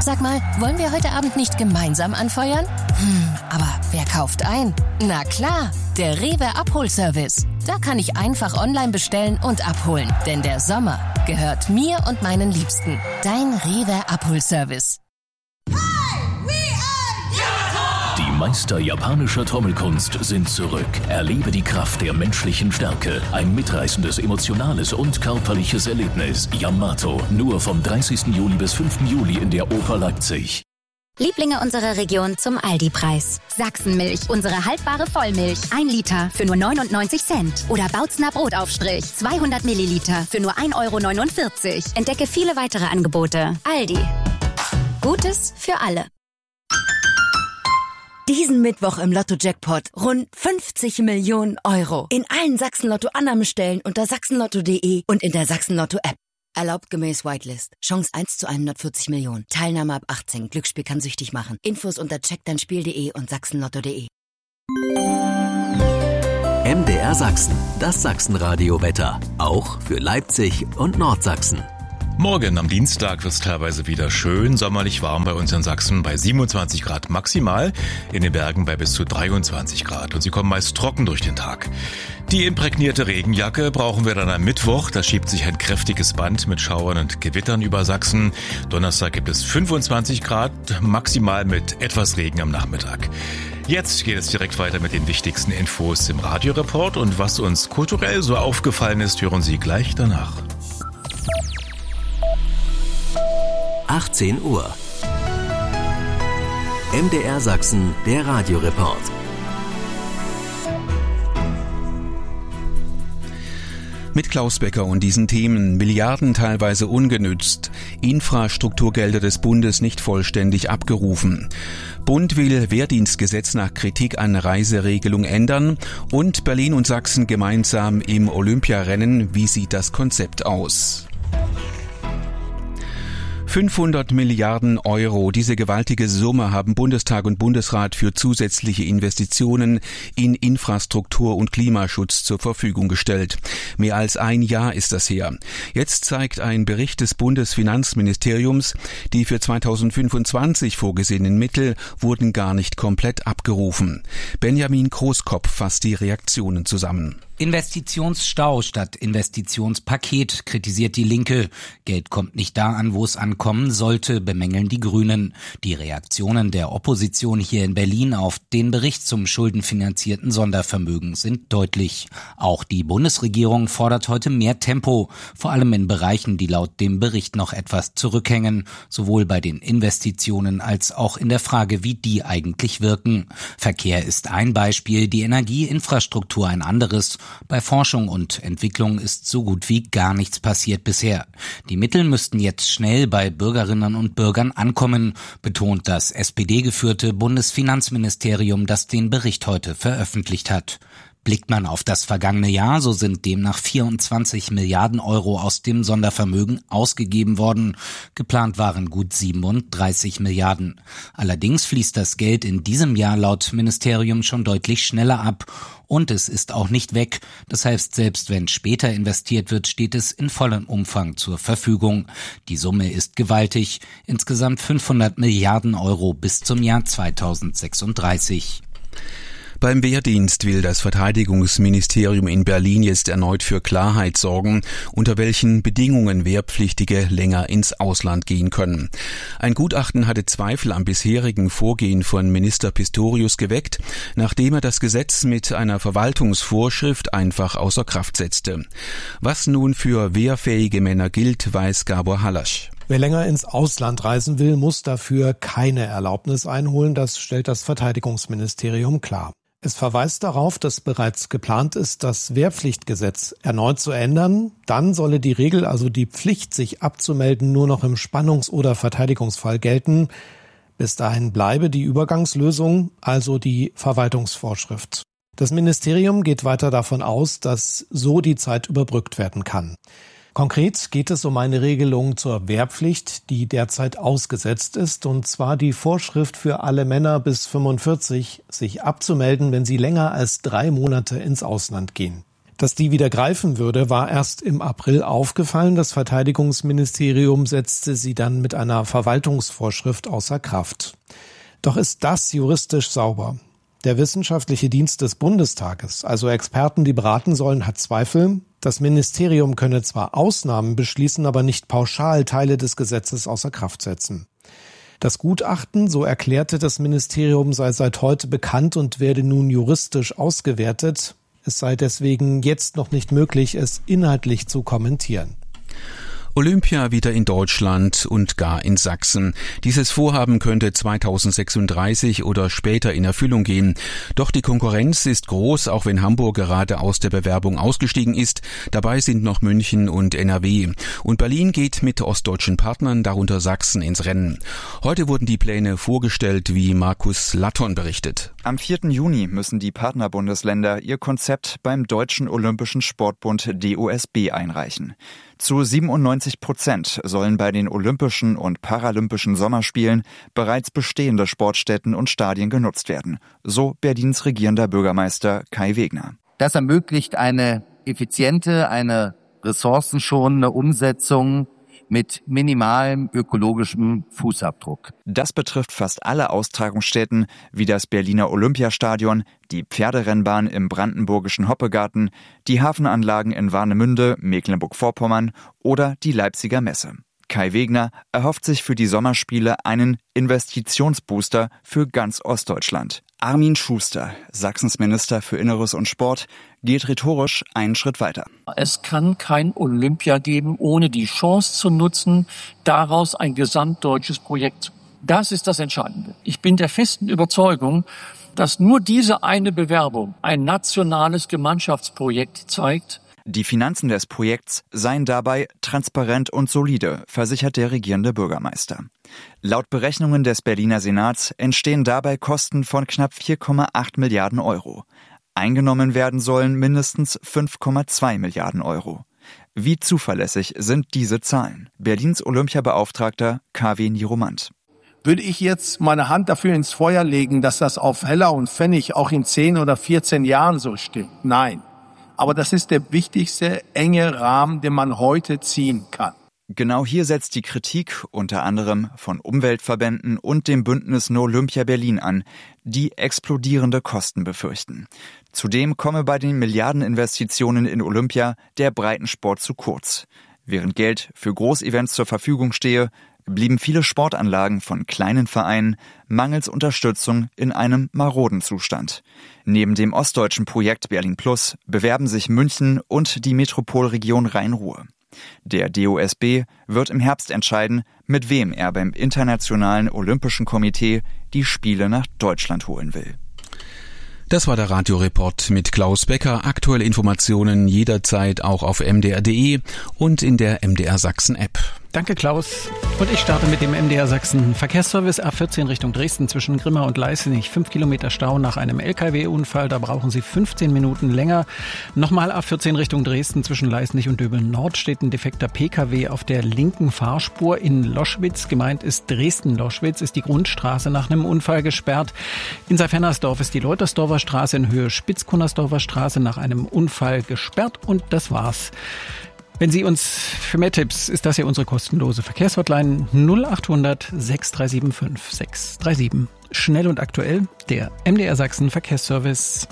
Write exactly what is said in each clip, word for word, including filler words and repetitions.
Sag mal, wollen wir heute Abend nicht gemeinsam anfeuern? Hm, aber wer kauft ein? Na klar, der Rewe Abholservice. Da kann ich einfach online bestellen und abholen. Denn der Sommer gehört mir und meinen Liebsten. Dein Rewe Abholservice. Die Meister japanischer Trommelkunst sind zurück. Erlebe die Kraft der menschlichen Stärke. Ein mitreißendes, emotionales und körperliches Erlebnis. Yamato. Nur vom dreißigsten Juli bis fünften Juli in der Oper Leipzig. Lieblinge unserer Region zum Aldi-Preis. Sachsenmilch, unsere haltbare Vollmilch. Ein Liter für nur neunundneunzig Cent. Oder Bautzner Brotaufstrich, zweihundert Milliliter für nur ein Euro neunundvierzig. Entdecke viele weitere Angebote. Aldi. Gutes für alle. Diesen Mittwoch im Lotto-Jackpot rund fünfzig Millionen Euro. In allen Sachsen-Lotto-Annahmestellen unter sachsenlotto punkt de und in der Sachsen-Lotto-App. Erlaubt gemäß Whitelist. Chance eins zu hundertvierzig Millionen. Teilnahme ab achtzehn. Glücksspiel kann süchtig machen. Infos unter check dein spiel punkt de und sachsenlotto punkt de. M D R Sachsen. Das Sachsenradio-Wetter. Auch für Leipzig und Nordsachsen. Morgen am Dienstag wird es teilweise wieder schön sommerlich warm bei uns in Sachsen bei siebenundzwanzig Grad maximal, in den Bergen bei bis zu dreiundzwanzig Grad und sie kommen meist trocken durch den Tag. Die imprägnierte Regenjacke brauchen wir dann am Mittwoch, da schiebt sich ein kräftiges Band mit Schauern und Gewittern über Sachsen. Donnerstag gibt es fünfundzwanzig Grad, maximal mit etwas Regen am Nachmittag. Jetzt geht es direkt weiter mit den wichtigsten Infos im Radioreport und was uns kulturell so aufgefallen ist, hören Sie gleich danach. achtzehn Uhr. M D R Sachsen, der Radioreport. Mit Klaus Becker und diesen Themen: Milliarden teilweise ungenützt, Infrastrukturgelder des Bundes nicht vollständig abgerufen. Bund will Wehrdienstgesetz nach Kritik an Reiseregelung ändern und Berlin und Sachsen gemeinsam im Olympiarennen. Wie sieht das Konzept aus? fünfhundert Milliarden Euro. Diese gewaltige Summe haben Bundestag und Bundesrat für zusätzliche Investitionen in Infrastruktur und Klimaschutz zur Verfügung gestellt. Mehr als ein Jahr ist das her. Jetzt zeigt ein Bericht des Bundesfinanzministeriums, die für zweitausendfünfundzwanzig vorgesehenen Mittel wurden gar nicht komplett abgerufen. Benjamin Großkopf fasst die Reaktionen zusammen. Investitionsstau statt Investitionspaket, kritisiert die Linke. Geld kommt nicht da an, wo es ankommen sollte, bemängeln die Grünen. Die Reaktionen der Opposition hier in Berlin auf den Bericht zum schuldenfinanzierten Sondervermögen sind deutlich. Auch die Bundesregierung fordert heute mehr Tempo, vor allem in Bereichen, die laut dem Bericht noch etwas zurückhängen, sowohl bei den Investitionen als auch in der Frage, wie die eigentlich wirken. Verkehr ist ein Beispiel, die Energieinfrastruktur ein anderes. Bei Forschung und Entwicklung ist so gut wie gar nichts passiert bisher. Die Mittel müssten jetzt schnell bei Bürgerinnen und Bürgern ankommen, betont das S P D-geführte Bundesfinanzministerium, das den Bericht heute veröffentlicht hat. Blickt man auf das vergangene Jahr, so sind demnach vierundzwanzig Milliarden Euro aus dem Sondervermögen ausgegeben worden. Geplant waren gut siebenunddreißig Milliarden. Allerdings fließt das Geld in diesem Jahr laut Ministerium schon deutlich schneller ab. Und es ist auch nicht weg. Das heißt, selbst wenn später investiert wird, steht es in vollem Umfang zur Verfügung. Die Summe ist gewaltig. Insgesamt fünfhundert Milliarden Euro bis zum Jahr zweitausendsechsunddreißig. Beim Wehrdienst will das Verteidigungsministerium in Berlin jetzt erneut für Klarheit sorgen, unter welchen Bedingungen Wehrpflichtige länger ins Ausland gehen können. Ein Gutachten hatte Zweifel am bisherigen Vorgehen von Minister Pistorius geweckt, nachdem er das Gesetz mit einer Verwaltungsvorschrift einfach außer Kraft setzte. Was nun für wehrfähige Männer gilt, weiß Gabor Hallasch. Wer länger ins Ausland reisen will, muss dafür keine Erlaubnis einholen. Das stellt das Verteidigungsministerium klar. Es verweist darauf, dass bereits geplant ist, das Wehrpflichtgesetz erneut zu ändern. Dann solle die Regel, also die Pflicht, sich abzumelden, nur noch im Spannungs- oder Verteidigungsfall gelten. Bis dahin bleibe die Übergangslösung, also die Verwaltungsvorschrift. Das Ministerium geht weiter davon aus, dass so die Zeit überbrückt werden kann. Konkret geht es um eine Regelung zur Wehrpflicht, die derzeit ausgesetzt ist, und zwar die Vorschrift für alle Männer bis fünfundvierzig, sich abzumelden, wenn sie länger als drei Monate ins Ausland gehen. Dass die wieder greifen würde, war erst im April aufgefallen. Das Verteidigungsministerium setzte sie dann mit einer Verwaltungsvorschrift außer Kraft. Doch ist das juristisch sauber? Der wissenschaftliche Dienst des Bundestages, also Experten, die beraten sollen, hat Zweifel. Das Ministerium könne zwar Ausnahmen beschließen, aber nicht pauschal Teile des Gesetzes außer Kraft setzen. Das Gutachten, so erklärte das Ministerium, sei seit heute bekannt und werde nun juristisch ausgewertet. Es sei deswegen jetzt noch nicht möglich, es inhaltlich zu kommentieren. Olympia wieder in Deutschland und gar in Sachsen. Dieses Vorhaben könnte zweitausendsechsunddreißig oder später in Erfüllung gehen. Doch die Konkurrenz ist groß, auch wenn Hamburg gerade aus der Bewerbung ausgestiegen ist. Dabei sind noch München und N R W. Und Berlin geht mit ostdeutschen Partnern, darunter Sachsen, ins Rennen. Heute wurden die Pläne vorgestellt, wie Markus Latton berichtet. Am vierten Juni müssen die Partnerbundesländer ihr Konzept beim Deutschen Olympischen Sportbund D O S B einreichen. Zu siebenundneunzig Prozent sollen bei den Olympischen und Paralympischen Sommerspielen bereits bestehende Sportstätten und Stadien genutzt werden, so Berlins regierender Bürgermeister Kai Wegner. Das ermöglicht eine effiziente, eine ressourcenschonende Umsetzung mit minimalem ökologischem Fußabdruck. Das betrifft fast alle Austragungsstätten, wie das Berliner Olympiastadion, die Pferderennbahn im brandenburgischen Hoppegarten, die Hafenanlagen in Warnemünde, Mecklenburg-Vorpommern oder die Leipziger Messe. Kai Wegner erhofft sich für die Sommerspiele einen Investitionsbooster für ganz Ostdeutschland. Armin Schuster, Sachsens Minister für Inneres und Sport, geht rhetorisch einen Schritt weiter. Es kann kein Olympia geben, ohne die Chance zu nutzen, daraus ein gesamtdeutsches Projekt. Das ist das Entscheidende. Ich bin der festen Überzeugung, dass nur diese eine Bewerbung ein nationales Gemeinschaftsprojekt zeigt. Die Finanzen des Projekts seien dabei transparent und solide, versichert der regierende Bürgermeister. Laut Berechnungen des Berliner Senats entstehen dabei Kosten von knapp vier Komma acht Milliarden Euro. Eingenommen werden sollen mindestens fünf Komma zwei Milliarden Euro. Wie zuverlässig sind diese Zahlen? Berlins Olympiabeauftragter K W Niromant. Würde ich jetzt meine Hand dafür ins Feuer legen, dass das auf Heller und Pfennig auch in zehn oder vierzehn Jahren so stimmt? Nein. Aber das ist der wichtigste enge Rahmen, den man heute ziehen kann. Genau hier setzt die Kritik unter anderem von Umweltverbänden und dem Bündnis No Olympia Berlin an, die explodierende Kosten befürchten. Zudem komme bei den Milliardeninvestitionen in Olympia der Breitensport zu kurz. Während Geld für Großevents zur Verfügung stehe, blieben viele Sportanlagen von kleinen Vereinen mangels Unterstützung in einem maroden Zustand. Neben dem ostdeutschen Projekt Berlin Plus bewerben sich München und die Metropolregion Rhein-Ruhr. Der D O S B wird im Herbst entscheiden, mit wem er beim Internationalen Olympischen Komitee die Spiele nach Deutschland holen will. Das war der Radioreport mit Klaus Becker. Aktuelle Informationen jederzeit auch auf m d r punkt d e und in der M D R Sachsen App. Danke, Klaus. Und ich starte mit dem M D R Sachsen Verkehrsservice A vierzehn Richtung Dresden zwischen Grimma und Leisenich. Fünf Kilometer Stau nach einem L K W-Unfall. Da brauchen Sie fünfzehn Minuten länger. Nochmal A vierzehn Richtung Dresden zwischen Leisenich und Döbeln-Nord steht ein defekter P K W auf der linken Fahrspur in Loschwitz. Gemeint ist Dresden-Loschwitz, ist die Grundstraße nach einem Unfall gesperrt. In Saalfernersdorf ist die Leutersdorfer Straße in Höhe Spitzkunnersdorfer Straße nach einem Unfall gesperrt. Und das war's. Wenn Sie uns für mehr Tipps, ist das ja unsere kostenlose Verkehrshotline null acht hundert sechs drei sieben fünf sechs drei sieben. Schnell und aktuell, der M D R Sachsen Verkehrsservice.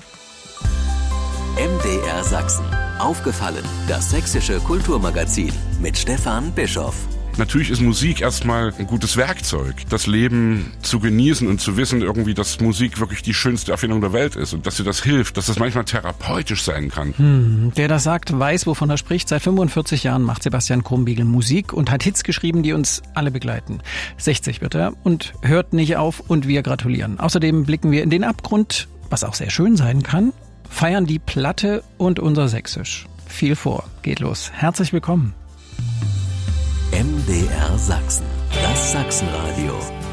M D R Sachsen. Aufgefallen, das sächsische Kulturmagazin mit Stefan Bischoff. Natürlich ist Musik erstmal ein gutes Werkzeug, das Leben zu genießen und zu wissen irgendwie, dass Musik wirklich die schönste Erfindung der Welt ist und dass dir das hilft, dass das manchmal therapeutisch sein kann. Hm, der das sagt, weiß, wovon er spricht. Seit fünfundvierzig Jahren macht Sebastian Krumbiegel Musik und hat Hits geschrieben, die uns alle begleiten. sechzig wird er und hört nicht auf und wir gratulieren. Außerdem blicken wir in den Abgrund, was auch sehr schön sein kann, feiern die Platte und unser Sächsisch. Viel vor, geht los. Herzlich willkommen. M D R Sachsen, das Sachsenradio.